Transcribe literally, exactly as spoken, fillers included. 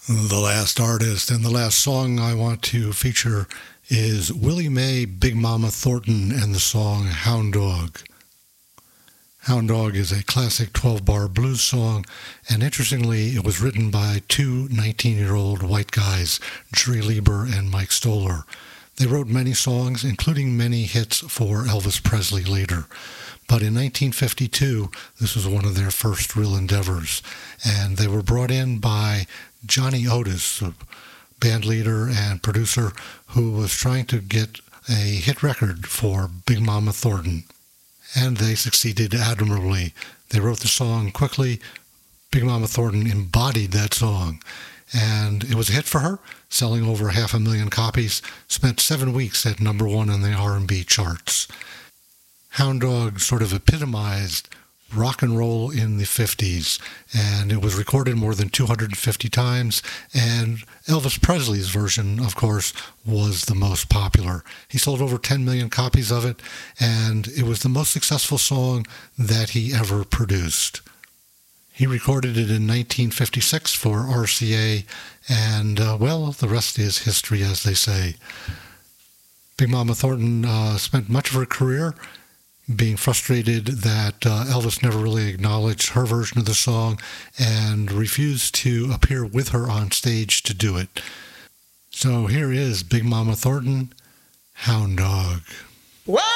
The last artist and the last song I want to feature is Willie Mae Big Mama Thornton and the song Hound Dog. Hound Dog is a classic twelve-bar blues song, and interestingly, it was written by two nineteen-year-old white guys, Jerry Lieber and Mike Stoller. They wrote many songs, including many hits for Elvis Presley later. But in nineteen fifty-two, this was one of their first real endeavors, and they were brought in by Johnny Otis, a band leader and producer who was trying to get a hit record for Big Mama Thornton. And they succeeded admirably. They wrote the song quickly. Big Mama Thornton embodied that song. And it was a hit for her, selling over half a million copies, spent seven weeks at number one on the R and B charts. Hound Dog sort of epitomized rock and roll in the fifties, and it was recorded more than two hundred fifty times, and Elvis Presley's version, of course, was the most popular. He sold over ten million copies of it, and it was the most successful song that he ever produced. He recorded it in nineteen fifty-six for R C A, and, uh, well, the rest is history, as they say. Big Mama Thornton uh, spent much of her career being frustrated that uh, Elvis never really acknowledged her version of the song and refused to appear with her on stage to do it. So here is Big Mama Thornton, Hound Dog. What?